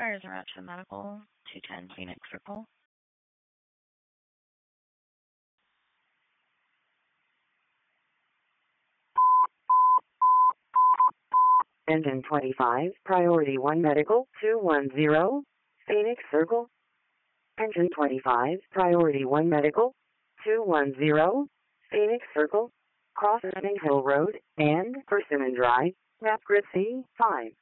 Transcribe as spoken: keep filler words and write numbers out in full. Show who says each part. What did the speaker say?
Speaker 1: Fires are out to medical, two ten Phoenix Circle.
Speaker 2: Engine twenty-five, Priority one Medical, two one zero, Phoenix Circle. Engine twenty-five, Priority one Medical, two one zero, Phoenix Circle. Cross Hemming Hill Road and Persimmon Drive, Rapid C five.